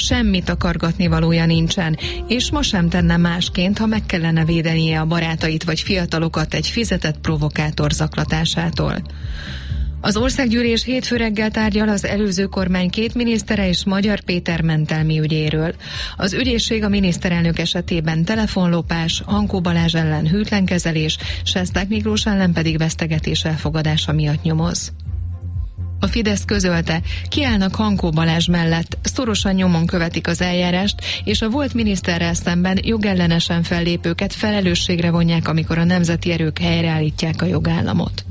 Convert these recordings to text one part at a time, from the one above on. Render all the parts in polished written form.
semmi takargatni valója nincsen, és ma sem tenne másként, ha meg kellene védenie a barátait vagy fiatalokat egy fizetett provokátor zaklatásától. Az országgyűlés hétfő reggel tárgyal az előző kormány 2 minisztere és Magyar Péter mentelmi ügyéről. Az ügyészség a miniszterelnök esetében telefonlopás, Hankó Balázs ellen hűtlenkezelés, Sesták Miklós ellen pedig vesztegetés elfogadása miatt nyomoz. A Fidesz közölte, kiállnak Hankó Balázs mellett, szorosan nyomon követik az eljárást, és a volt miniszterrel szemben jogellenesen fellépőket felelősségre vonják, amikor a nemzeti erők helyreállítják a jogállamot.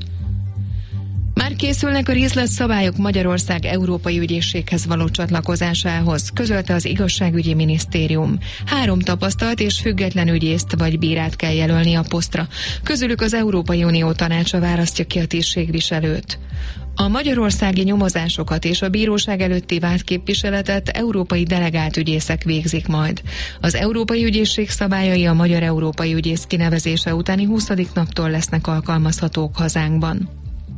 Már készülnek a részletszabályok Magyarország Európai Ügyészséghez való csatlakozásához, közölte az Igazságügyi Minisztérium. 3 tapasztalt és független ügyészt vagy bírát kell jelölni a posztra. Közülük az Európai Unió Tanácsa választja ki a tisztségviselőt. A magyarországi nyomozásokat és a bíróság előtti vádképviseletet európai delegált ügyészek végzik majd. Az Európai Ügyészség szabályai a magyar európai ügyész kinevezése utáni 20. naptól lesznek alkalmazhatók hazánkban.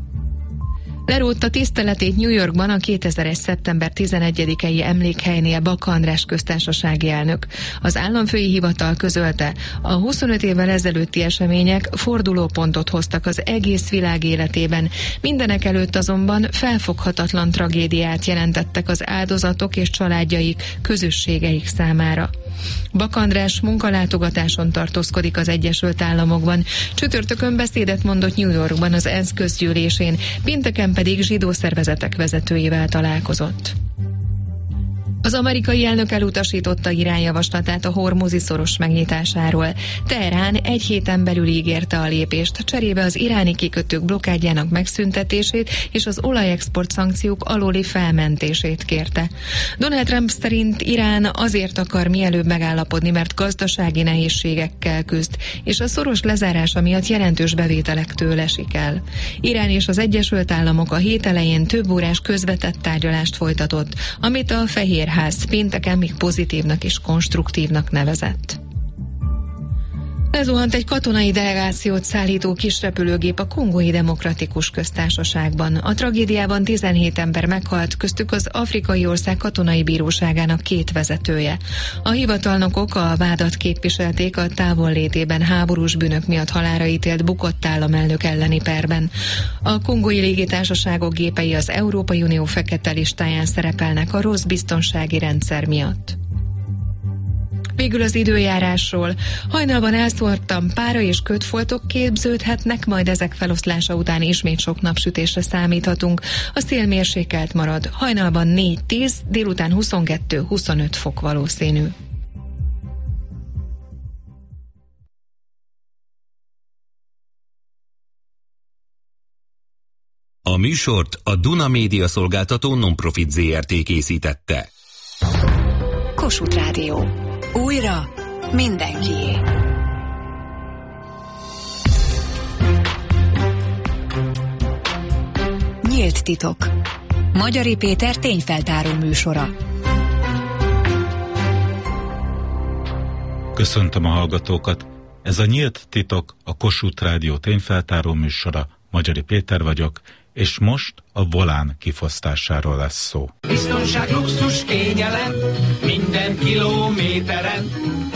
Lerótta tiszteletét New Yorkban a 2001. szeptember 11-i emlékhelynél Baka András köztársasági elnök. Az államfői hivatal közölte, a 25 évvel ezelőtti események fordulópontot hoztak az egész világ életében. Mindenek előtt azonban felfoghatatlan tragédiát jelentettek az áldozatok és családjaik, közösségeik számára. Baka András munkalátogatáson tartózkodik az Egyesült Államokban. Csütörtökön beszédet mondott New Yorkban az ENSZ közgyűlésén, pénteken pedig zsidó szervezetek vezetőivel találkozott. Az amerikai elnök elutasította irányjavaslatát a Hormuzi szoros megnyitásáról. Teherán 1 héten belül ígérte a lépést, cserébe az iráni kikötők blokkádjának megszüntetését és az olajexport szankciók alóli felmentését kérte. Donald Trump szerint Irán azért akar mielőbb megállapodni, mert gazdasági nehézségekkel küzd, és a szoros lezárása miatt jelentős bevételektől esik el. Irán és az Egyesült Államok a hét elején több órás közvetett tárgyalást folytatott, amit a Fehérház pénteken még pozitívnak és konstruktívnak nevezett. Lezuhant egy katonai delegációt szállító kisrepülőgép a Kongói Demokratikus Köztársaságban. A tragédiában 17 ember meghalt, köztük az afrikai ország katonai bíróságának 2 vezetője. A hivatalnokok a vádat képviselték a távollétében háborús bűnök miatt halálra ítélt bukott államelnök elleni perben. A kongói légitársaságok gépei az Európai Unió fekete listáján szerepelnek a rossz biztonsági rendszer miatt. Végül az időjárásról. Hajnalban elszórtan pára és kötfoltok képződhetnek, majd ezek feloszlása után ismét sok napsütésre számíthatunk. A szél mérsékelt marad. Hajnalban 4-10, délután 22-25 fok valószínű. A műsort a Duna Média Szolgáltató Non-Profit Zrt. Készítette. Kossuth Rádió. Újra mindenkié. Nyílt titok. Magyari Péter tényfeltáró műsora. Köszöntöm a hallgatókat. Ez a Nyílt titok, a Kossuth Rádió tényfeltáró műsora. Magyari Péter vagyok, és most a volán kifosztásáról lesz szó. Biztonság, luxus, kényelem, minden kilométeren.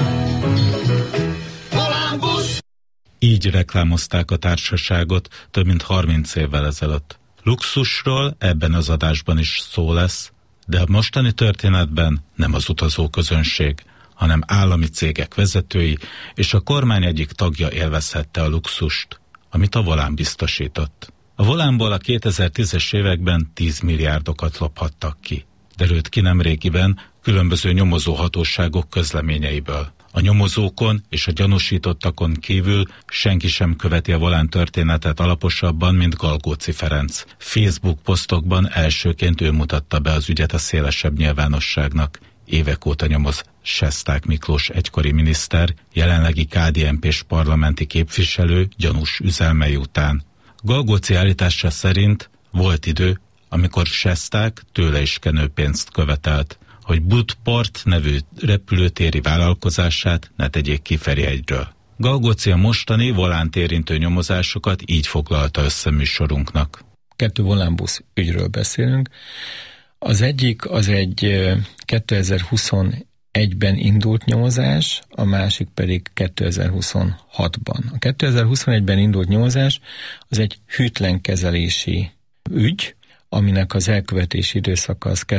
Volánbusz! Így reklámozták a társaságot több mint 30 évvel ezelőtt. Luxusról ebben az adásban is szó lesz, de a mostani történetben nem az utazóközönség, hanem állami cégek vezetői és a kormány egyik tagja élvezhette a luxust, amit a volán biztosított. A volánból a 2010-es években 10 milliárdokat lophattak ki. Derült ki nemrégiben különböző nyomozóhatóságok közleményeiből. A nyomozókon és a gyanúsítottakon kívül senki sem követi a volán történetet alaposabban, mint Galgóci Ferenc. Facebook posztokban elsőként ő mutatta be az ügyet a szélesebb nyilvánosságnak. Évek óta nyomoz Sesták Miklós egykori miniszter, jelenlegi KDNP-s parlamenti képviselő gyanús üzelmei után. Galgóci állítása szerint volt idő, amikor Sesták tőle is kenőpénzt követelt, hogy Budport nevű repülőtéri vállalkozását ne tegyék ki Ferihegyről. Galgóci a mostani volánt érintő nyomozásokat így foglalta össze műsorunknak. 2 volánbusz ügyről beszélünk. Az egyik az egy 2021-ben indult nyomozás, a másik pedig 2026-ban. A 2021-ben indult nyomozás az egy hűtlenkezelési ügy, aminek az elkövetési időszaka az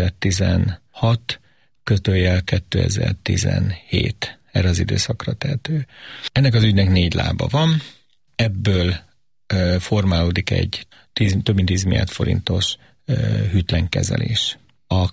2016/2017. Erre az időszakra tehető. Ennek az ügynek 4 lába van, ebből formálódik egy több mint 10 milliárd forintos hűtlenkezelés. A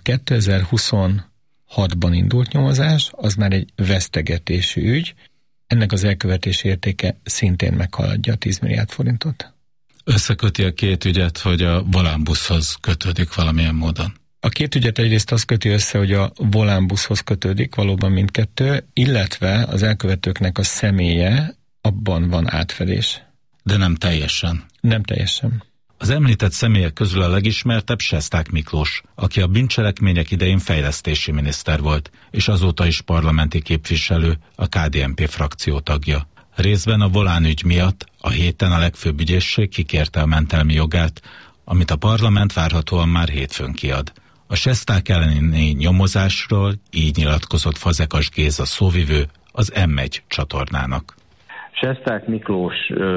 2026-ban indult nyomozás, az már egy vesztegetési ügy, ennek az elkövetési értéke szintén meghaladja a 10 milliárd forintot. Összeköti a két ügyet, hogy a Volánbuszhoz kötődik valamilyen módon? A két ügyet egyrészt az köti össze, hogy a Volánbuszhoz kötődik, valóban mindkettő, illetve az elkövetőknek a személye, abban van átfedés. De nem teljesen. Nem teljesen. Az említett személyek közül a legismertebb Sesták Miklós, aki a bűncselekmények idején fejlesztési miniszter volt, és azóta is parlamenti képviselő, a KDNP frakció tagja. Részben a Volán ügy miatt a héten a legfőbb ügyészség kikérte a mentelmi jogát, amit a parlament várhatóan már hétfőn kiad. A Sesták elleni nyomozásról így nyilatkozott Fazekas Géza szóvivő az M1 csatornának. Sesták Miklós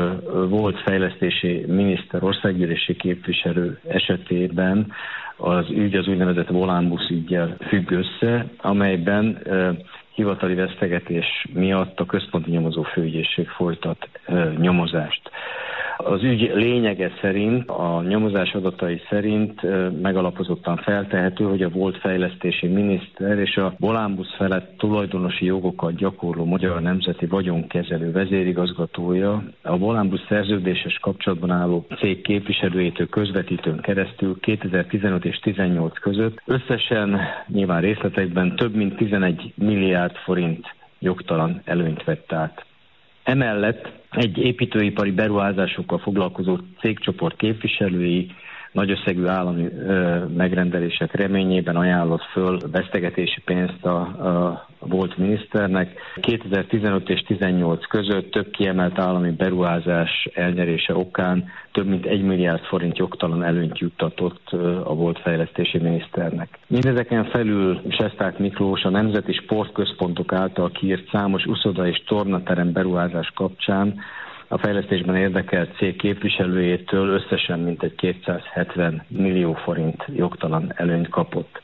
volt fejlesztési miniszter, országgyűlési képviselő esetében az ügy az úgynevezett Volánbusz üggyel függ össze, amelyben hivatali vesztegetés miatt a központi nyomozó főügyészség folytat nyomozást. Az ügy lényege szerint, a nyomozás adatai szerint megalapozottan feltehető, hogy a volt fejlesztési miniszter és a Volánbusz felett tulajdonosi jogokat gyakorló Magyar Nemzeti Vagyonkezelő vezérigazgatója a Volánbusz szerződéses kapcsolatban álló cég képviselőjétől közvetítőn keresztül 2015 és 2018 között összesen nyilván részletekben több mint 11 milliárd forint jogtalan előnyt vett át. Emellett egy építőipari beruházásokkal foglalkozó cégcsoport képviselői nagy összegű állami megrendelések reményében ajánlott föl vesztegetési pénzt a volt miniszternek. 2015 és 2018 között több kiemelt állami beruházás elnyerése okán több mint 1 milliárd forint jogtalan előnyt juttatott a volt fejlesztési miniszternek. Mindezeken felül Sesták Miklós a nemzeti sportközpontok által kiírt számos uszoda és tornaterem beruházás kapcsán a fejlesztésben érdekelt cég képviselőjétől összesen mintegy 270 millió forint jogtalan előnyt kapott.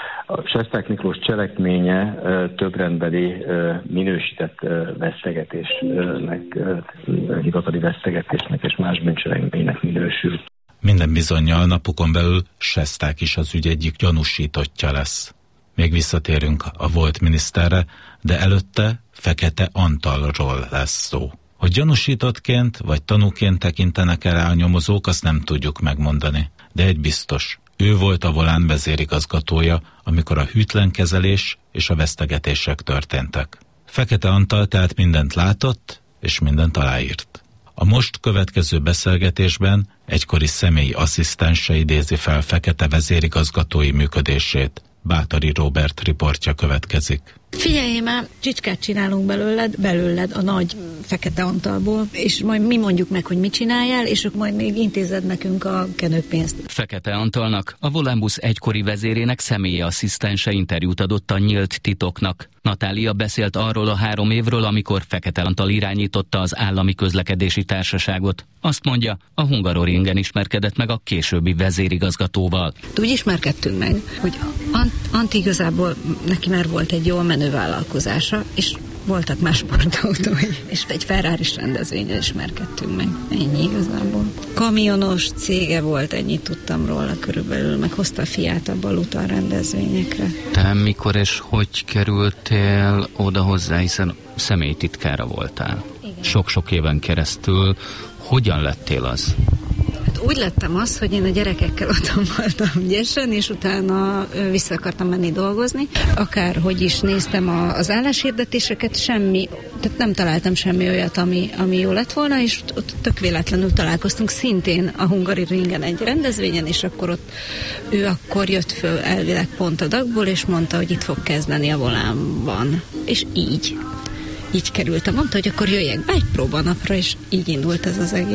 A Sesták Miklós cselekménye többrendbeli minősített vesztegetésnek, hivatali vesztegetésnek és más bűncselekménynek minősül. Minden bizonnyal napokon belül Sesták is az ügy egyik gyanúsítottja lesz. Még visszatérünk a volt miniszterre, de előtte Fekete Antalról lesz szó. Hogy gyanúsítottként vagy tanúként tekintenek el a nyomozók, azt nem tudjuk megmondani. De egy biztos, ő volt a Volán vezérigazgatója, amikor a hűtlenkezelés és a vesztegetések történtek. Fekete Antal tehát mindent látott, és mindent aláírt. A most következő beszélgetésben egykori személyi asszisztense idézi fel Fekete vezérigazgatói működését. Báthori Róbert riportja következik. Figyelj már, csicskát csinálunk belőled a nagy Fekete Antalból, és majd mi mondjuk meg, hogy mit csináljál, és ők majd még intézed nekünk a kenőpénzt. Fekete Antalnak, a Volánbusz egykori vezérének személyi asszisztense interjút adott a Nyílt Titoknak. Natália beszélt arról a 3 évről, amikor Fekete Antal irányította az állami közlekedési társaságot. Azt mondja, a Hungaroringen ismerkedett meg a későbbi vezérigazgatóval. Úgy ismerkedtünk meg, hogy Antti igazából neki már volt egy jól menő vállalkozása, és voltak más sportautói, és egy Ferraris rendezvényen ismerkedtünk meg. Ennyi igazából. Kamionos cége volt, ennyit tudtam róla körülbelül, meg hozta a fiát a Baluta rendezvényekre. Te mikor és hogy kerültél oda hozzá, hiszen személytitkára voltál? Igen. Sok-sok éven keresztül. Hogyan lettél az? Úgy lettem az, hogy én a gyerekekkel otthon voltam ügyesen, és utána vissza akartam menni dolgozni. Akárhogy is néztem az álláshirdetéseket, tehát nem találtam semmi olyat, ami jó lett volna, és ott tök véletlenül találkoztunk szintén a Hungaroringen egy rendezvényen, és akkor ott ő akkor jött föl elvileg pont a Dagból, és mondta, hogy itt fog kezdeni a Volánban. És így kerültem. Mondta, hogy akkor jöjjek be egy próbanapra, és így indult ez az egész.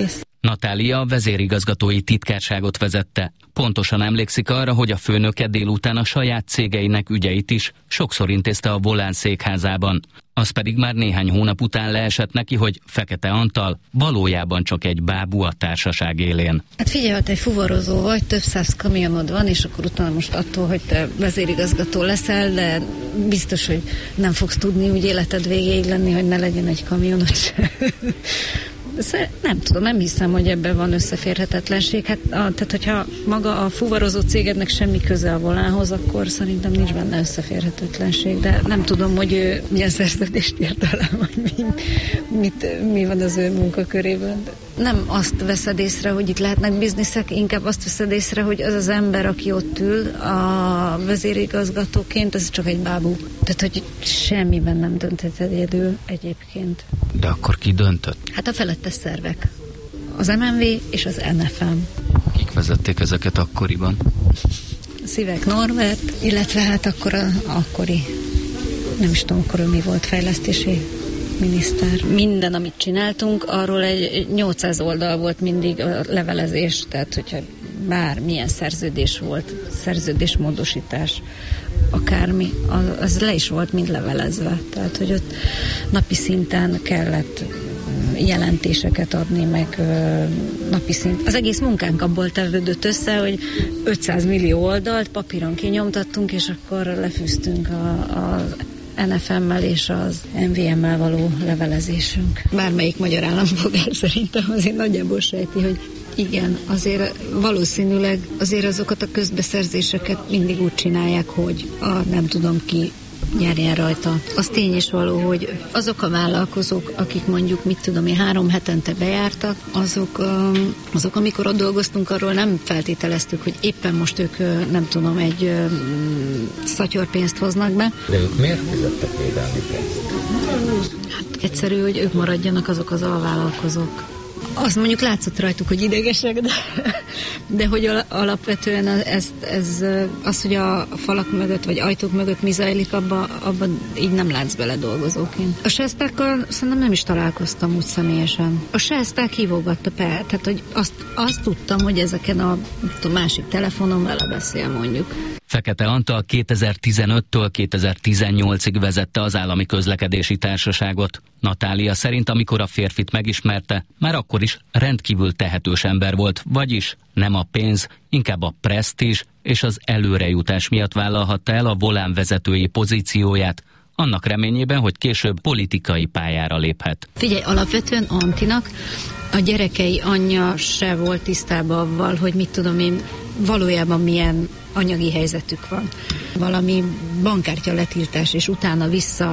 Natália a vezérigazgatói titkárságot vezette. Pontosan emlékszik arra, hogy a főnöke délután a saját cégeinek ügyeit is sokszor intézte a Volán székházában. Az pedig már néhány hónap után leesett neki, hogy Fekete Antal valójában csak egy bábú a társaság élén. Hát figyelj, ha te egy fuvarozó vagy, több száz kamionod van, és akkor utána most attól, hogy te vezérigazgató leszel, de biztos, hogy nem fogsz tudni úgy életed végéig lenni, hogy ne legyen egy kamionod se. Nem tudom, nem hiszem, hogy ebben van összeférhetetlenség. Tehát, hogyha maga a fuvarozó cégednek semmi köze a Volánhoz, akkor szerintem nincs benne összeférhetetlenség, de nem tudom, hogy ő milyen szerződést írt alá, vagy mi van az ő munkakörében. Nem azt veszed észre, hogy itt lehetnek bizniszek, inkább azt veszed észre, hogy az az ember, aki ott ül a vezérigazgatóként, ez csak egy bábú. Tehát, hogy semmiben nem dönthet egyedül egyébként. De akkor ki döntött? Hát a felettes szervek. Az MNV és az NFM. Kik vezették ezeket akkoriban? Szívek Norbert, illetve hát akkor akkori, nem is tudom, akkor ő mi volt, fejlesztési miniszter. Minden, amit csináltunk, arról egy 800 oldal volt mindig a levelezés, tehát hogyha bármilyen szerződés volt, szerződésmódosítás, akármi, az le is volt mind levelezve. Tehát, hogy ott napi szinten kellett jelentéseket adni, meg napi szint. Az egész munkánk abból tevődött össze, hogy 500 millió oldalt papíron kinyomtattunk, és akkor lefűztünk az NFM-mel és az MVM-mel való levelezésünk. Bármelyik magyar állampolgár szerintem azért nagyjából sejti, hogy igen, azért valószínűleg azért azokat a közbeszerzéseket mindig úgy csinálják, hogy nem tudom ki nyerjen rajta. Az tény is való, hogy azok a vállalkozók, akik mondjuk, 3 hetente bejártak, azok amikor ott dolgoztunk, arról nem feltételeztük, hogy éppen most ők, nem tudom, egy szatyorpénzt hoznak be. De ők miért fizettek védelmi pénzt? Hát egyszerű, hogy ők maradjanak azok az alvállalkozók. Azt mondjuk látszott rajtuk, hogy idegesek, de hogy alapvetően az, hogy a falak mögött, vagy ajtók mögött mi zajlik, abban így nem látsz bele dolgozóként. A sesztákkal szerintem nem is találkoztam úgy személyesen. A seszták hívogatta be, tehát hogy azt tudtam, hogy ezeken a másik telefonon vele beszél mondjuk. Fekete Antal 2015-től 2018-ig vezette az állami közlekedési társaságot. Natália szerint, amikor a férfit megismerte, már akkor is rendkívül tehetős ember volt, vagyis nem a pénz, inkább a presztízs és az előrejutás miatt vállalhatta el a Volán vezetői pozícióját, annak reményében, hogy később politikai pályára léphet. Figyelj, alapvetően Antinak a gyerekei anyja se volt tisztában avval, hogy mit tudom én, valójában milyen anyagi helyzetük van. Valami bankkártya letiltás, és utána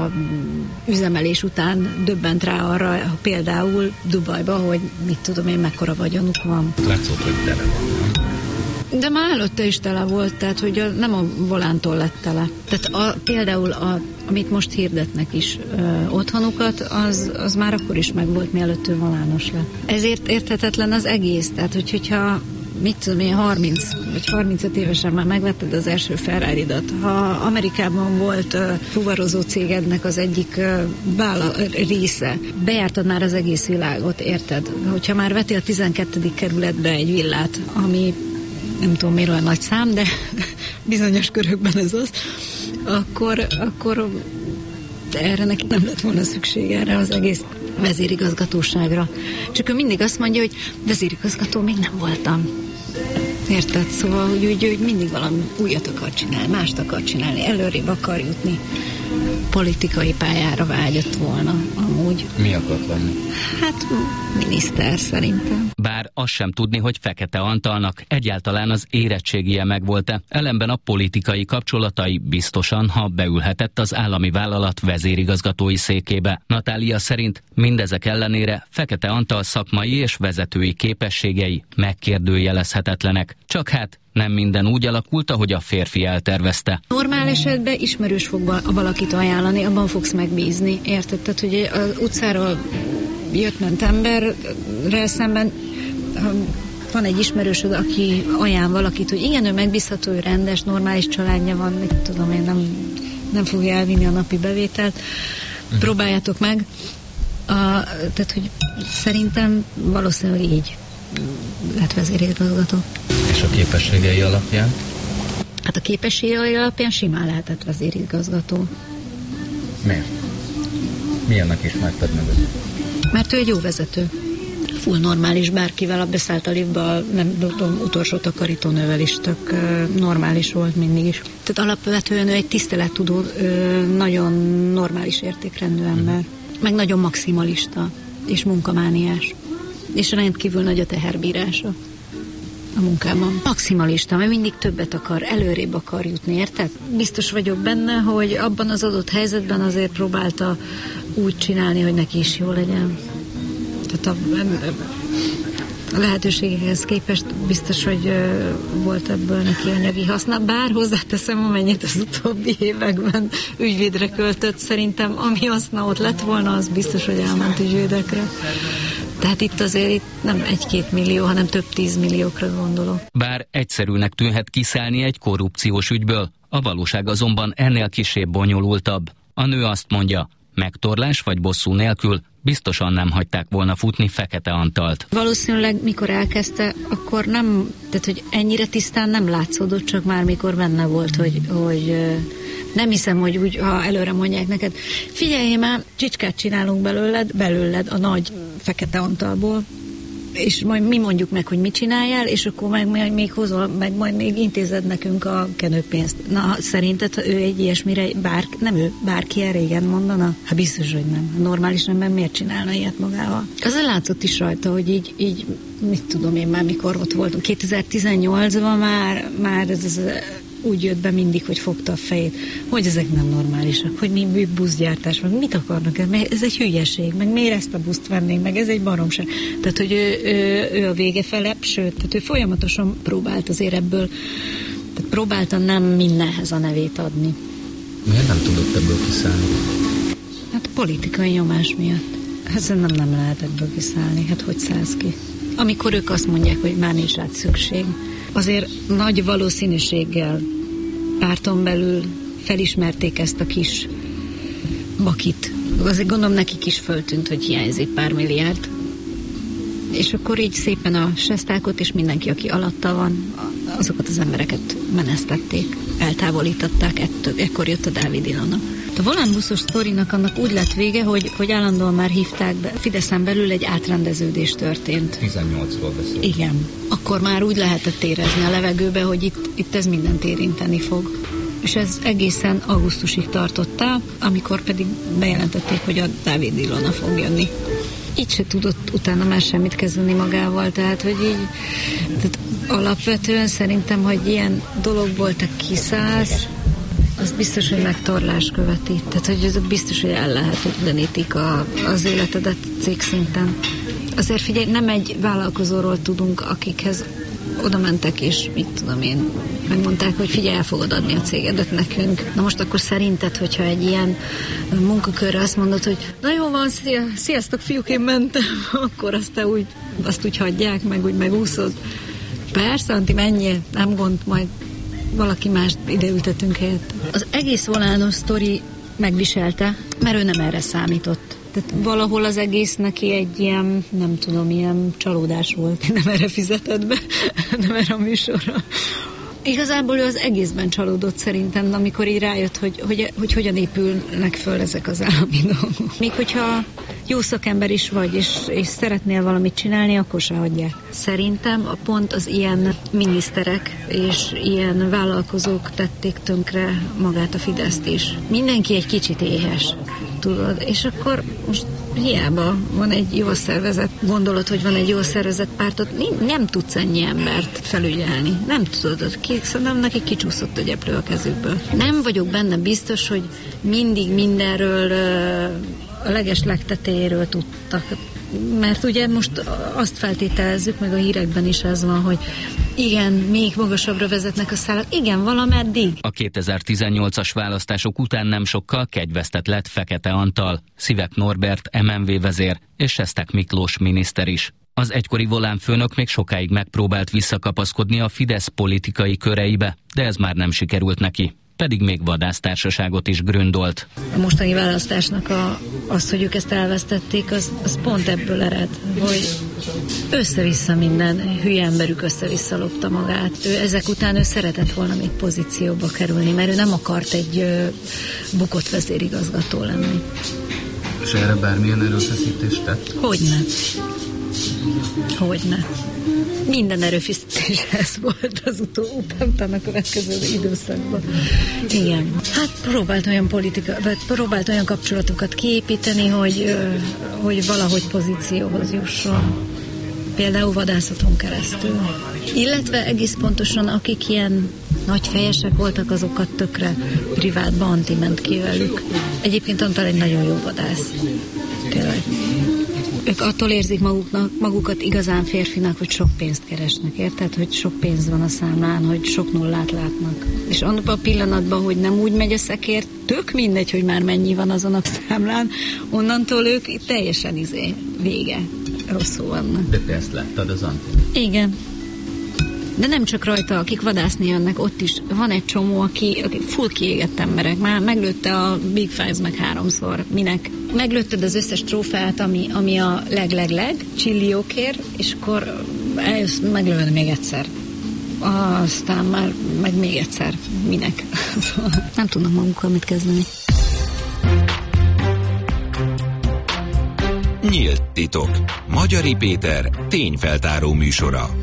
üzemelés után döbbent rá arra, például Dubajba, hogy mit tudom én, mekkora vagyonuk van. Látszott, hogy tele van. De már előtte is tele volt, tehát hogy nem a Volántól lett tele. Tehát például amit most hirdetnek is otthonukat, az már akkor is megvolt, mielőtt ő volános lett. Ezért érthetetlen az egész, tehát hogyha mit tudom én, 30 vagy 35 évesen már megvetted az első Ferrari-dat. Ha Amerikában volt fuvarozó cégednek az egyik része, bejártad már az egész világot, érted? Hogyha már vettél a 12. kerületbe egy villát, ami nem tudom miért olyan nagy szám, de bizonyos körökben ez az, akkor erre neki nem lett volna szükség, erre az egész vezérigazgatóságra. Csak ő mindig azt mondja, hogy vezérigazgató még nem voltam. Érted? Szóval, hogy mindig valami újat akar csinálni, mást akar csinálni, előrébb akar jutni. Politikai pályára vágyott volna amúgy. Mi akart lenni? Hát miniszter szerintem. Bár azt sem tudni, hogy Fekete Antalnak egyáltalán az érettségie megvolt-e, ellenben a politikai kapcsolatai biztosan, ha beülhetett az állami vállalat vezérigazgatói székébe. Natália szerint mindezek ellenére Fekete Antal szakmai és vezetői képességei megkérdőjelezhetetlenek. Csak hát nem minden úgy alakult, ahogy a férfi eltervezte. Normál esetben ismerős fog valakit ajánlani, abban fogsz megbízni, érted? Tehát, hogy az utcáról jött-ment emberrel szemben, van egy ismerősöd, aki ajánl valakit, hogy igen, ő megbízható, ő rendes, normális családja van, mit tudom én, nem fogja elvinni a napi bevételt. Próbáljátok meg. Tehát, hogy szerintem valószínűleg így. lett vezérigazgató. És a képességei alapján? Hát a képességei alapján simán lehetett vezérigazgató. Miért? Milyennek ismerted meg őt? Mert ő egy jó vezető. Full normális, bárkivel beszállt a liftbe, nem tudom, utolsó takarítónővel is tök normális volt mindig is. Tehát alapvetően ő egy tisztelettudó, nagyon normális értékrendű ember. Meg nagyon maximalista és munkamániás. És rendkívül nagy a teherbírása a munkában. Maximalista, mert mindig többet akar, előrébb akar jutni, érted? Biztos vagyok benne, hogy abban az adott helyzetben azért próbálta úgy csinálni, hogy neki is jó legyen. Tehát a lehetőségekhez képest biztos, hogy volt ebből neki anyagi haszna. Bár hozzáteszem, amennyit az utóbbi években ügyvédre költött, szerintem ami haszna ott lett volna, az biztos, hogy elment ügyvédekre. Tehát itt azért nem 1-2 millió, hanem több 10 milliókra gondolok. Bár egyszerűnek tűnhet kiszállni egy korrupciós ügyből, a valóság azonban ennél kisebb bonyolultabb. A nő azt mondja, megtorlás vagy bosszú nélkül biztosan nem hagyták volna futni Fekete Antalt. Valószínűleg mikor elkezdte, akkor nem, tehát hogy ennyire tisztán nem látszódott, csak már mikor benne volt, hogy nem hiszem, hogy úgy, ha előre mondják neked, figyelj már, csicskát csinálunk belőled a nagy Fekete Antalból, és majd mi mondjuk meg, hogy mit csináljál, és akkor meg még hozol, meg majd még intézed nekünk a kenőpénzt. Na, szerinted ő egy ilyesmire, bárki régen mondana? Hát biztos, hogy nem. A normális ember miért csinálna ilyet magával? Azért látszott is rajta, hogy így mit tudom én már, mikor ott voltunk. 2018-ban már ez úgy jött be mindig, hogy fogta a fejét, hogy ezek nem normálisak, hogy mi buszgyártás, meg mit akarnak, ez egy hülyeség, meg miért ezt a buszt vennénk, meg ez egy baromság. Tehát, hogy ő a vége fele, sőt, tehát ő folyamatosan próbált azért ebből, tehát próbálta nem mindenhez a nevét adni. Miért nem tudott ebből kiszállni? Hát politikai nyomás miatt. Hát szerintem nem lehet ebből kiszállni, hát hogy szállsz ki? Amikor ők azt mondják, hogy már nincs rá szükség. Azért nagy valószínűséggel párton belül felismerték ezt a kis bakit. Azért gondolom nekik is föltűnt, hogy hiányzik pár milliárd. És akkor így szépen a sesztákot és mindenki, aki alatta van, azokat az embereket menesztették, eltávolították ettől. Ekkor jött a Dávid Ilona. A volánbuszos sztorinak annak úgy lett vége, hogy állandóan már hívták be. Fideszen belül egy átrendeződés történt. 18-ról beszélt. Igen. Akkor már úgy lehetett érezni a levegőbe, hogy itt ez mindent érinteni fog. És ez egészen augusztusig tartotta, amikor pedig bejelentették, hogy a Dávid Ilona fog jönni. Így se tudott utána már semmit kezdeni magával, tehát hogy így tehát alapvetően szerintem, hogy ilyen dologból te kiszállsz, az biztos, hogy megtorlás követi. Tehát, hogy ez biztos, hogy ellehetetlenítik az életedet cégszinten. Azért figyelj, nem egy vállalkozóról tudunk, akikhez oda mentek, és mit tudom én, megmondták, hogy figyelj, el fogod adni a cégedet nekünk. Na most akkor szerinted, hogyha egy ilyen munkakörre azt mondod, hogy na jó van, sziasztok fiúk, én mentem, akkor azt úgy hagyják, meg úgy megúszod. Persze, Anti, menjél, nem gond, majd valaki mást ideültetünk helyett. Az egész volános sztori megviselte, mert ő nem erre számított. Tehát valahol az egész neki egy ilyen, nem tudom, ilyen csalódás volt. Nem erre fizetett be, nem erre a műsorra. Igazából ő az egészben csalódott szerintem, amikor így rájött, hogy hogyan épülnek föl ezek az állami dolgok. Még hogyha jó szakember is vagy, és szeretnél valamit csinálni, akkor se hagyják. Szerintem pont az ilyen miniszterek és ilyen vállalkozók tették tönkre magát a Fideszt is. Mindenki egy kicsit éhes, tudod, és akkor most hiába van egy jól szervezett gondolat, hogy van egy jól szervezett pártot, nem tudsz ennyi embert felügyelni. Nem tudod, szerintem neki kicsúszott a gyeplő a kezükből. Nem vagyok benne biztos, hogy mindig mindenről a legeslegtetejéről tudtak. Mert ugye most azt feltételezzük, meg a hírekben is ez van, hogy igen, még magasabbra vezetnek a szálak. Igen, valameddig. A 2018-as választások után nem sokkal kegyvesztett lett Fekete Antal, Szivek Norbert MNV vezér és Sesták Miklós miniszter is. Az egykori volánfőnök még sokáig megpróbált visszakapaszkodni a Fidesz politikai köreibe, de ez már nem sikerült neki. pedig még vadásztársaságot is gründolt. A mostani választásnak az, hogy ők ezt elvesztették, az pont ebből ered, hogy össze-vissza minden hülye emberük össze-vissza lopta magát. Ezek után ő szeretett volna még pozícióba kerülni, mert ő nem akart egy bukott vezérigazgató lenni. És erre bármilyen erőfeszítést tett? Hogyne. Minden erőfeszítés ez volt az utána következő időszakban. Igen. Hát próbált olyan kapcsolatokat kiépíteni, hogy valahogy pozícióhoz jusson. Például vadászaton keresztül. Illetve egész pontosan, akik ilyen nagyfejesek voltak, azokat tökre privátba antiment ki velük. Egyébként Antal egy nagyon jó vadász. Tényleg. Ők attól érzik magukat igazán férfinak, hogy sok pénzt keresnek, érted? Hogy sok pénz van a számlán, hogy sok nullát látnak. És annak a pillanatban, hogy nem úgy megy a szekér, tök mindegy, hogy már mennyi van azon a számlán, onnantól ők teljesen vége. Rosszul vannak. De te ezt láttad az Antin? Igen. De nem csak rajta, akik vadászni jönnek, ott is van egy csomó, aki full kiégett emberek. Már meglőtte a Big Fives meg 3-szor. Minek? Meglőtted az összes trófeát, ami a leg, csilliókért, és akkor eljössz meglövöd még egyszer. Aztán már meg még egyszer. Minek? Nem tudnak magukkal mit kezdeni. Nyílt titok. Magyari Péter tényfeltáró műsora.